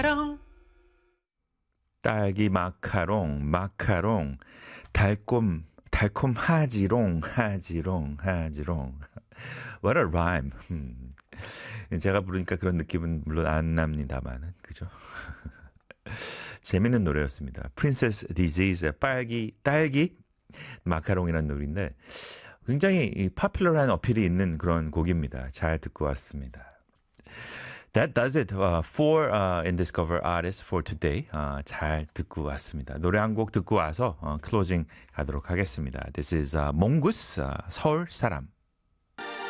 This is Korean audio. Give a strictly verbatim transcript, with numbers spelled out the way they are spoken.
딸기 마카롱, 마카롱, 달콤, 달콤하지롱, 하지롱, 하지롱. What a rhyme. 음. 제가 부르니까 그런 느낌은 물론 안 납니다만, 그죠? 재밌는 노래였습니다. Princess Disease의 딸기, 딸기 마카롱이라는 노래인데 굉장히 파퓰러한 어필이 있는 그런 곡입니다. 잘 듣고 왔습니다. That does it uh, for uh, Indiscover Artist for today. Uh, 잘 듣고 왔습니다. 노래 한 곡 듣고 와서 uh, 클로징 가도록 하겠습니다. This is uh, 몽구스 uh, 서울 사람.